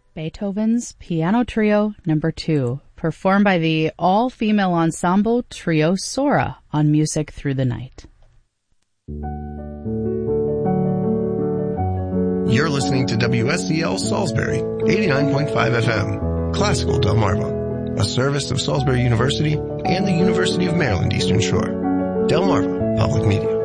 Beethoven's Piano Trio No. 2, performed by the all-female ensemble Trio Sora on Music Through the Night. You're listening to WSCL Salisbury, 89.5 FM, Classical Delmarva, a service of Salisbury University and the University of Maryland Eastern Shore. Delmarva Public Media.